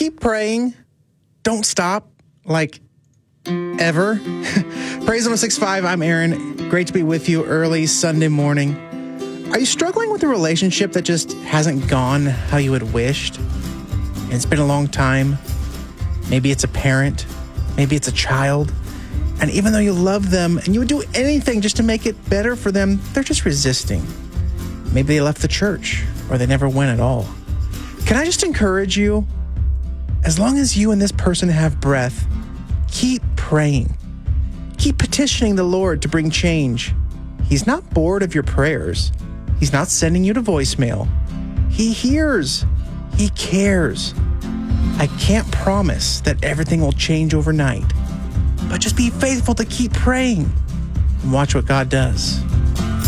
keep praying. Don't stop, like, ever. Praise 106.5, I'm Aaron. Great to be with you early Sunday morning. Are you struggling with a relationship that just hasn't gone how you had wished? And it's been a long time. Maybe it's a parent. Maybe it's a child. And even though you love them and you would do anything just to make it better for them, they're just resisting. Maybe they left the church or they never went at all. Can I just encourage you? As long as you and this person have breath, keep praying. Keep petitioning the Lord to bring change. He's not bored of your prayers. He's not sending you to voicemail. He hears. He cares. I can't promise that everything will change overnight, but just be faithful to keep praying and watch what God does.